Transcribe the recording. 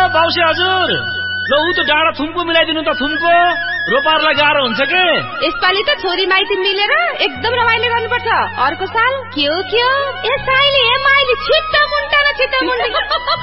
बाउसे हजुर ल उ त डाँडा थुम्को मिलाइदिनु त थुम्को रोपारलाई गाह्रो हुन्छ के यसपालि त छोरी माइती मिलेर एकदम रमाइलो गर्नुपर्छ अर्को साल के हो ए साइली ए माइली छिट्टा मुन्टा